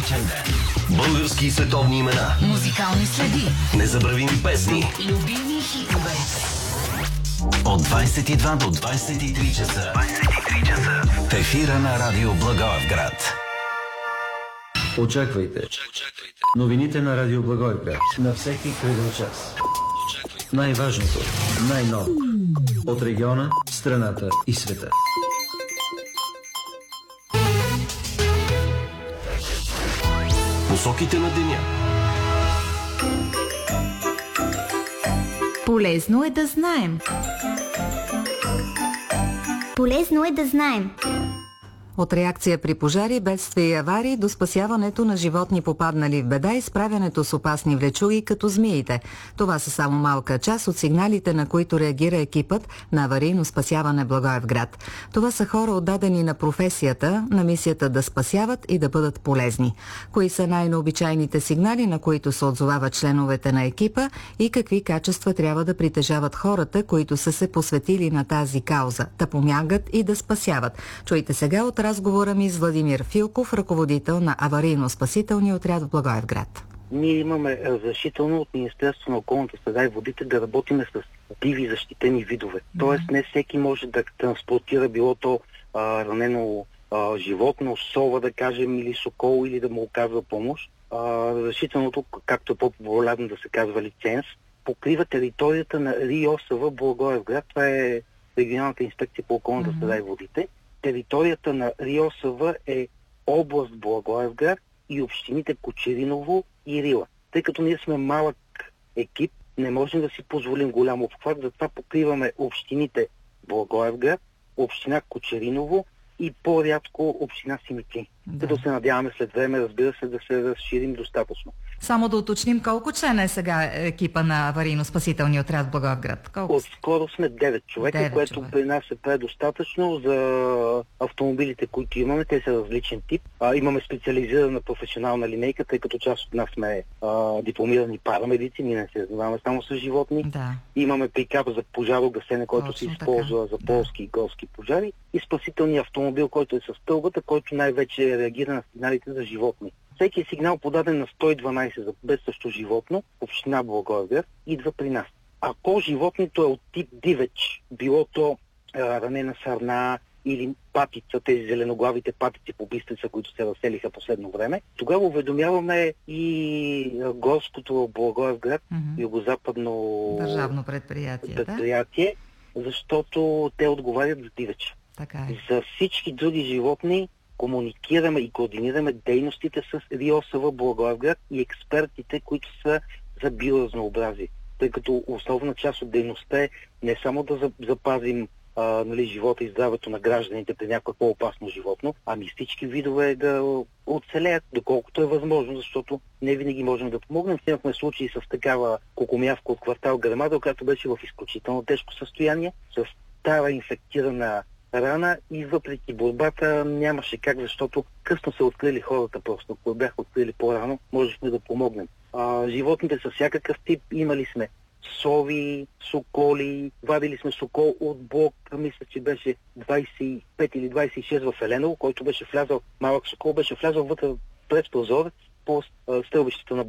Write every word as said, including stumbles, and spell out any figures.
личен ден. Български и световни имена. Музикални следи. Незабравими песни. Любими хитове. От двайсет и два до двайсет и три часа. двайсет и три часа. В ефира на Радио Благоевград. Очаквайте. Новините на Радио Благоевград. На всеки кръгъл час. Най-важното, най-ново. От региона, страната и света. Посоките на деня. Полезно е да знаем. Полезно е да знаем. От реакция при пожари, бедствия и аварии до спасяването на животни попаднали в беда и справянето с опасни влечуги като змиите. Това са само малка част от сигналите, на които реагира екипът на аварийно спасяване Благоевград. Това са хора отдадени на професията, на мисията да спасяват и да бъдат полезни. Кои са най-необичайните сигнали, на които се отзовават членовете на екипа и какви качества трябва да притежават хората, които са се посветили на тази кауза, да помагат и да спасяват. Чуйте сега от разговора ми с Владимир Филков, ръководител на аварийно-спасителния отряд в Благоевград. Ние имаме разрешително от Министерството на околната среда и водите да работиме с диви защитени видове. Mm-hmm. Тоест не всеки може да транспортира било то а, ранено а, животно, сова да кажем, или сокол, или да му оказва помощ. А, разрешителното, както е по-популярно да се казва лиценз, покрива територията на РИОСВ Благоевград. Това е Регионалната инспекция по околната mm-hmm. среда и водите. Територията на РИОСВ е област Благоевград и общините Кочериново и Рила. Тъй като ние сме малък екип, не можем да си позволим голям обхват, затова покриваме общините Благоевград, община Кочериново и по-рядко община Симитли. Да. Като се надяваме след време, разбира се, да се разширим достатъчно. Само да уточним колко члена е сега екипа на аварийно-спасителния отряд в Благоевград? Колко? Отскоро сме девет човека, девет което човек. При нас е предостатъчно за автомобилите, които имаме. Те са различен тип. А, имаме специализирана професионална линейка, тъй като част от нас сме а, дипломирани парамедици, ние не се занимаваме само с животни. Да. Имаме пикап за пожарогасене, който Точно се използва така. За полски и горски пожари. И спасителния автомобил, който е с стълбата, който най-вече реагира на сигналите за животни. Всеки сигнал, подаден на сто и дванайсет за бедстващо животно, община Благоевград, идва при нас. Ако животното е от тип дивеч, било то а, ранена сарна или патица, тези зеленоглавите патици по Бистрица, които се разселиха последно време, тогава уведомяваме и горското Благоевград, mm-hmm. югозападно държавно предприятие, предприятие да? Защото те отговарят за дивеч. Така е. За всички други животни комуникираме и координираме дейностите с РИОСВ Благоевград и експертите, които са за биоразнообразие. Тъй като основна част от дейността е не само да запазим а, нали, живота и здравето на гражданите при някакво по-опасно животно, ами всички видове да оцелеят, доколкото е възможно, защото не винаги можем да помогнем. Имахме случаи с такава кокомявка от квартал Гремада, която беше в изключително тежко състояние, с стара инфектирана рана и въпреки борбата нямаше как, защото късно са открили хората просто. Ако бяха открили по-рано, можехме да помогнем. А, животните са всякакъв тип. Имали сме сови, соколи, вадили сме сокол от блок, мисля, че беше двайсет и пет или двайсет и шест в Еленово, който беше влязал, малък сокол беше влязал вътре през прозорец по стълбищата на